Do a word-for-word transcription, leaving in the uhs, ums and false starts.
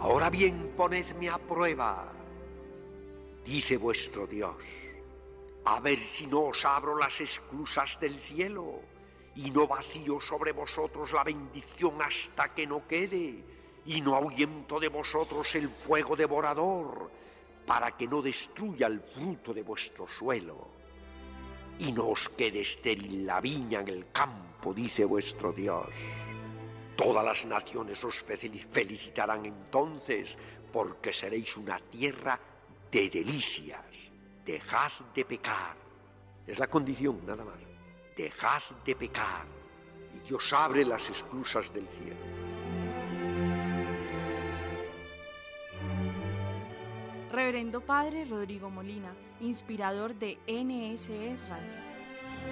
Ahora bien, ponedme a prueba, dice vuestro Dios, a ver si no os abro las esclusas del cielo y no vacío sobre vosotros la bendición hasta que no quede, y no ahuyento de vosotros el fuego devorador, para que no destruya el fruto de vuestro suelo, y no os quede estéril la viña en el campo, dice vuestro Dios. Todas las naciones os felicitarán entonces, porque seréis una tierra de delicias. Dejad de pecar. Es la condición, nada más. Dejad de pecar, y Dios abre las esclusas del cielo. Reverendo Padre Rodrigo Molina, inspirador de N S E Radio.